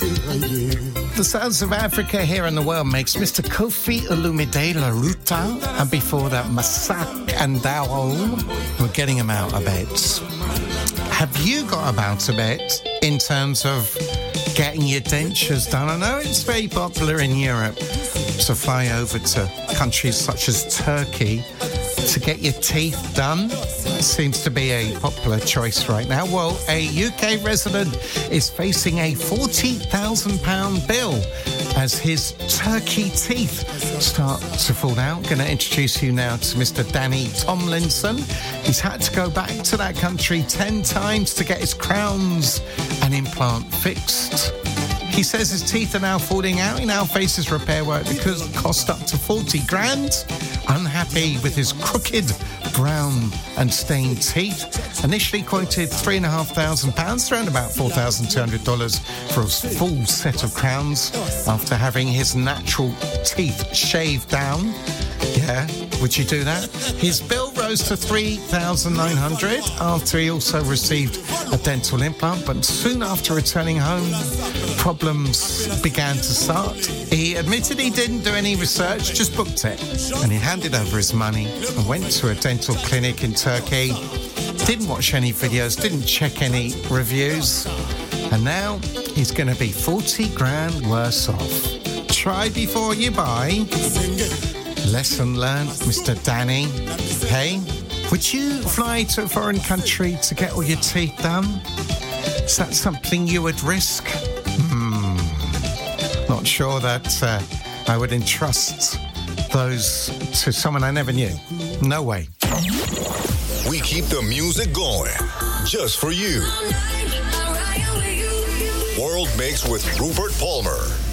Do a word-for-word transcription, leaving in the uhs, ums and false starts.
The Sounds of Africa here in the world makes Mister Kofi Olumide La Ruta, and before that Masak and Dao. We're getting him out a bit. Have you got about a bit in terms of getting your dentures done? I know it's very popular in Europe to fly over to countries such as Turkey to get your teeth done. Seems to be a popular choice right now. Well, a U K resident is facing a forty thousand pounds bill as his turkey teeth start to fall out. Going to introduce you now to Mister Danny Tomlinson. He's had to go back to that country ten times to get his crowns and implant fixed. He says his teeth are now falling out. He now faces repair work that could cost up to forty grand. Unhappy with his crooked, brown and stained teeth. Initially quoted three and a half thousand pounds, around about four thousand two hundred dollars for a full set of crowns after having his natural teeth shaved down. Yeah, would you do that? His bill rose to three thousand nine hundred dollars after he also received a dental implant, but soon after returning home, problems began to start. He admitted he didn't do any research, just booked it, and he handed over his money and went to a dental clinic in Turkey. Didn't watch any videos, didn't check any reviews, and now he's going to be forty grand worse off. Try before you buy. Lesson learned, Mister Danny. Hey, would you fly to a foreign country to get all your teeth done? Is that something you would risk? Hmm. Not sure that uh, I would entrust those to someone I never knew. No way. We keep the music going just for you. World Mix with Rupert Palmer.